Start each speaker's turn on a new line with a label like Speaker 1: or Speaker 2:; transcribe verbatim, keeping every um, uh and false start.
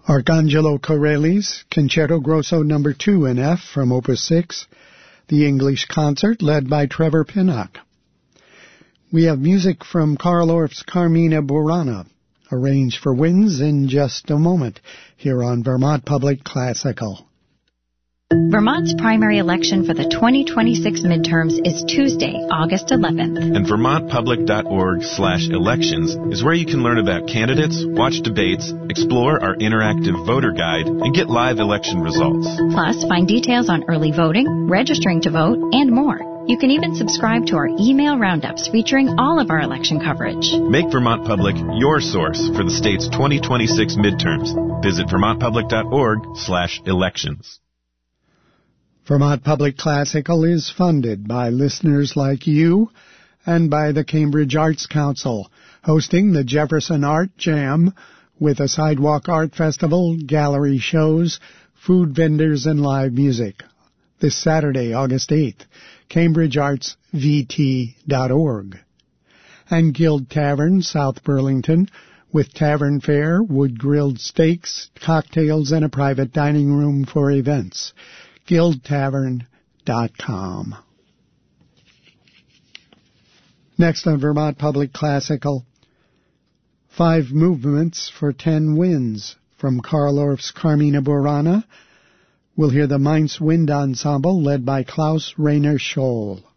Speaker 1: Arcangelo Corelli's Concerto Grosso number two in F from Opus six, the English Concert led by Trevor Pinnock. We have music from Carl Orff's Carmina Burana, arranged for winds in just a moment, here on Vermont Public Classical.
Speaker 2: Vermont's primary election for the twenty twenty-six midterms is Tuesday, August eleventh.
Speaker 3: And vermontpublic.org slash elections is where you can learn about candidates, watch debates, explore our interactive voter guide, and get live election results.
Speaker 2: Plus, find details on early voting, registering to vote, and more. You can even subscribe to our email roundups featuring all of our election coverage.
Speaker 3: Make Vermont Public your source for the state's twenty twenty-six midterms. Visit vermontpublic.org slash elections.
Speaker 1: Vermont Public Classical is funded by listeners like you and by the Cambridge Arts Council, hosting the Jefferson Art Jam with a sidewalk art festival, gallery shows, food vendors, and live music. This Saturday, August eighth, cambridge arts v t dot org. And Guild Tavern, South Burlington, with tavern fare, wood-grilled steaks, cocktails, and a private dining room for events. guild tavern dot com. Next on Vermont Public Classical, Five Movements for Ten Winds from Carl Orff's Carmina Burana. We'll hear the Mainz Wind Ensemble led by Klaus Rainer Scholl.